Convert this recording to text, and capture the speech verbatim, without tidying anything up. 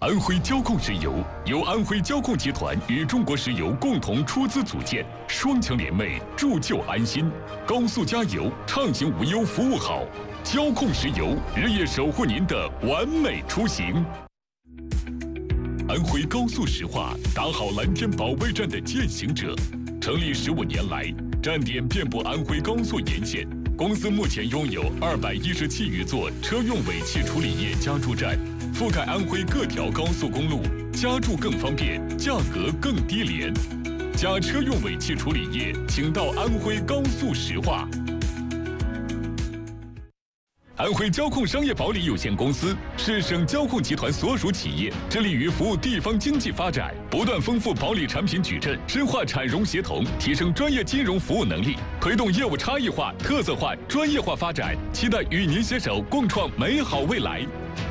安徽交控石油由安徽交控集团与中国石油共同出资组建，双强联袂，铸就安心。高速加油，畅行无忧，服务好。交控石油日夜守护您的完美出行。安徽高速石化打好蓝天保卫战的践行者，成立十五年来，站点遍布安徽高速沿线。公司目前拥有二百一十七余座车用尾气处理液加注站，覆盖安徽各条高速公路，加注更方便，价格更低廉。加车用尾气处理液，请到安徽高速石化。安徽交控商业保理有限公司是省交控集团所属企业，致力于服务地方经济发展，不断丰富保理产品矩阵，深化产融协同，提升专业金融服务能力，推动业务差异化、特色化、专业化发展，期待与您携手共创美好未来。